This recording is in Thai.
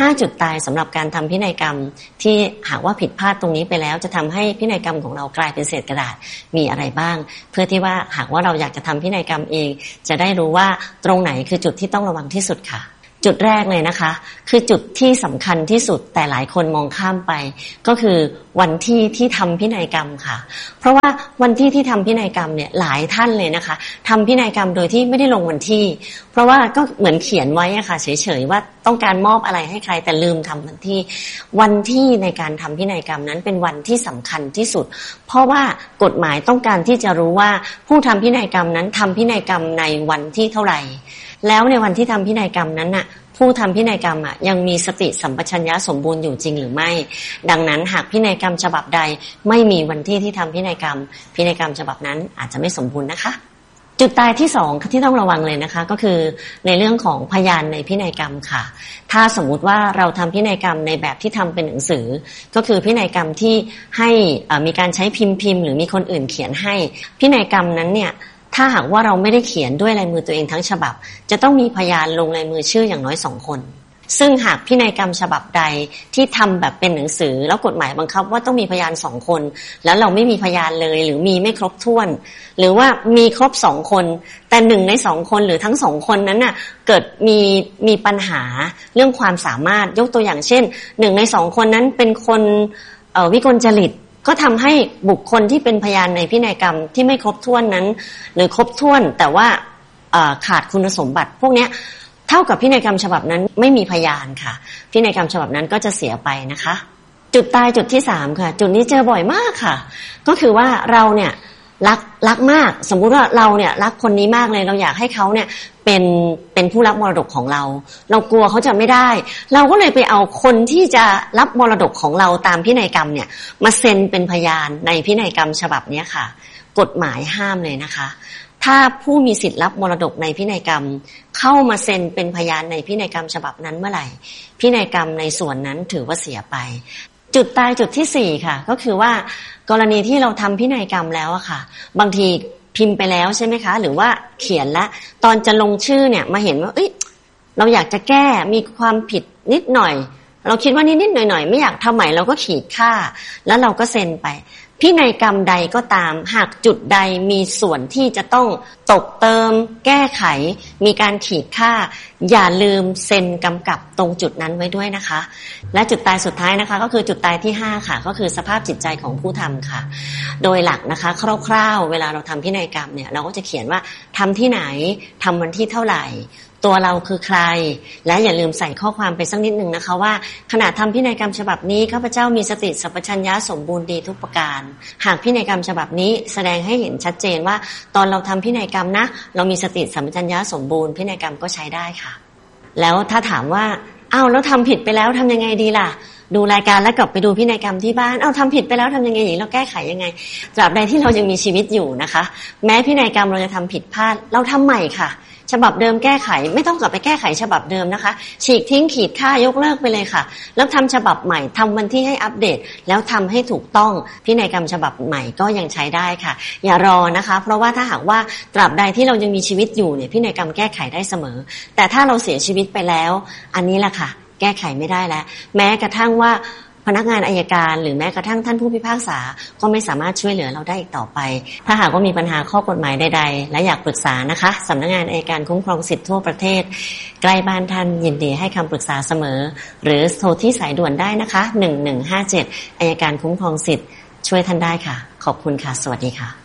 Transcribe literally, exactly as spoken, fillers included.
ห้าจุดตายสำหรับการทำพินัยกรรมที่หากว่าผิดพลาดตรงนี้ไปแล้วจะทำให้พินัยกรรมของเรากลายเป็นเศษกระดาษมีอะไรบ้างเพื่อที่ว่าหากว่าเราอยากจะทำพินัยกรรมเองจะได้รู้ว่าตรงไหนคือจุดที่ต้องระวังที่สุดค่ะจุดแรกเลยนะคะคือจุดที่สำคัญที่สุดแต่หลายคนมองข้ามไปก็คือวันที่ที่ทำพินัยกรรมค่ะเพราะว่าวันที่ที่ทำพินัยกรรมเนี่ยหลายท่านเลยนะคะทำพินัยกรรมโดยที่ไม่ได้ลงวันที่เพราะว่าก็เหมือนเขียนไว้อะค่ะเฉยๆว่าต้องการมอบอะไรให้ใครแต่ลืมทำวันที่วันที่ในการทำพินัยกรรมนั้นเป็นวันที่สำคัญที่สุดเพราะว่ากฎหมายต้องการที่จะรู้ว่าผู้ทำพินัยกรรมนั้นทำพินัยกรรมในวันที่เท่าไหร่แล้วในวันที่ทำพินัยกรรมนั้นน่ะผู้ทำพินัยกรรมอ่ะยังมีสติสัมปชัญญะสมบูรณ์อยู่จริงหรือไม่ดังนั้นหากพินัยกรรมฉบับใดไม่มีวันที่ที่ทำพินัยกรรมพินัยกรรมฉบับนั้นอาจจะไม่สมบูรณ์นะคะจุดตายที่สองที่ต้องระวังเลยนะคะก็คือในเรื่องของพยานในพินัยกรรมค่ะถ้าสมมุติว่าเราทำพินัยกรรมในแบบที่ทำเป็นหนังสือก็คือพินัยกรรมที่ให้มีการใช้พิมพ์พิมพ์หรือมีคนอื่นเขียนให้พินัยกรรมนั้นเนี่ยถ้าหากว่าเราไม่ได้เขียนด้วยลายมือตัวเองทั้งฉบับจะต้องมีพยานลงลายมือชื่ออย่างน้อยสองคนซึ่งหากพินัยกรรมฉบับใดที่ทำแบบเป็นหนังสือแล้วกฎหมายบังคับว่าต้องมีพยานสองคนแล้วเราไม่มีพยานเลยหรือมีไม่ครบถ้วนหรือว่ามีครบสองคนแต่หนึ่งในสองคนหรือทั้งสองคนนั้นน่ะเกิดมีมีปัญหาเรื่องความสามารถยกตัวอย่างเช่นหนึ่งในสองคนนั้นเป็นคนเอ่อวิกลจริตก็ทำให้บุคคลที่เป็นพยานในพินัยกรรมที่ไม่ครบถ้วนนั้นหรือครบถ้วนแต่ว่าขาดคุณสมบัติพวกนี้เท่ากับพินัยกรรมฉบับนั้นไม่มีพยานค่ะพินัยกรรมฉบับนั้นก็จะเสียไปนะคะจุดตายจุดที่สามค่ะจุดนี้เจอบ่อยมากค่ะก็คือว่าเราเนี่ยรักรักมากสมมุติว่าเราเนี่ยรักคนนี้มากเลยเราอยากให้เขาเนี่ยเป็นเป็นผู้รับมรดกของเราเรากลัวเขาจะไม่ได้เราก็เลยไปเอาคนที่จะรับมรดกของเราตามพินัยกรรมเนี่ยมาเซ็นเป็นพยานในพินัยกรรมฉบับนี้ค่ะกฎหมายห้ามเลยนะคะถ้าผู้มีสิทธิ์รับมรดกในพินัยกรรมเข้ามาเซ็นเป็นพยานในพินัยกรรมฉบับนั้นเมื่อไหร่พินัยกรรมในส่วนนั้นถือว่าเสียไปจุดตายจุดที่สี่ค่ะก็คือว่ากรณีที่เราทำพินัยกรรมแล้วอะค่ะบางทีพิมพ์ไปแล้วใช่ไหมคะหรือว่าเขียนแล้วตอนจะลงชื่อเนี่ยมาเห็นว่าเอ้ยเราอยากจะแก้มีความผิดนิดหน่อยเราคิดว่านิดๆหน่อยๆไม่อยากทำใหม่เราก็ขีดค่าแล้วเราก็เซ็นไปพินัยกรรมใดก็ตามหากจุดใดมีส่วนที่จะต้องตกเติมแก้ไขมีการขีดค่าอย่าลืมเซ็นกำกับตรงจุดนั้นไว้ด้วยนะคะและจุดตายสุดท้ายนะคะก็คือจุดตายที่ห้าค่ะก็คือสภาพจิตใจของผู้ทำค่ะโดยหลักนะคะคร่าวๆเวลาเราทำพินัยกรรมเนี่ยเราก็จะเขียนว่าทำที่ไหนทำวันที่เท่าไหร่ตัวเราคือใครและอย่าลืมใส่ข้อความไปสักนิดนึงนะคะว่าขณะทำพินัยกรรมฉบับนี้ข้าพเจ้ามีสติสัมปชัญญะสมบูรณ์ดีทุกประการหากพินัยกรรมฉบับนี้แสดงให้เห็นชัดเจนว่าตอนเราทำพินัยกรรมนะเรามีสติสัมปชัญญะสมบูรณ์พินัยกรรมก็ใช้ได้ค่ะแล้วถ้าถามว่าอ้าวแล้วทำผิดไปแล้วทำยังไงดีล่ะดูรายการแล้วกลับไปดูพินัยกรรมที่บ้านเอ้าทำผิดไปแล้วทำยังไงอย่างนี้เราแก้ไขยังไงตราบใดที่เรายังมีชีวิตอยู่นะคะแม้พินัยกรรมเราจะทำผิดพลาดเราทำใหม่ค่ะฉบับเดิมแก้ไขไม่ต้องกลับไปแก้ไขฉบับเดิมนะคะฉีกทิ้งขีดค่ายกเลิกไปเลยค่ะแล้วทำฉบับใหม่ทำวันที่ให้อัปเดตแล้วทำให้ถูกต้องพินัยกรรมฉบับใหม่ก็ยังใช้ได้ค่ะอย่ารอนะคะเพราะว่าถ้าหากว่าตราบใดที่เรายังมีชีวิตอยู่เนี่ยพินัยกรรมแก้ไขได้เสมอแต่ถ้าเราเสียชีวิตไปแล้วอันนี้แหละค่ะแก้ไขไม่ได้แล้วแม้กระทั่งว่าพนักงานอัยการหรือแม้กระทั่งท่านผู้พิพากษาก็ไม่สามารถช่วยเหลือเราได้อีกต่อไปถ้าหากว่ามีปัญหาข้อกฎหมายใดๆและอยากปรึกษานะคะสำนักงานอัยการคุ้มครองสิทธิทั่วประเทศใกล้บ้านท่านยินดีให้คำปรึกษาเสมอหรือโทรที่สายด่วนได้นะคะหนึ่งหนึ่งห้าเจ็ดอัยการคุ้มครองสิทธิ์ช่วยท่านได้ค่ะขอบคุณค่ะสวัสดีค่ะ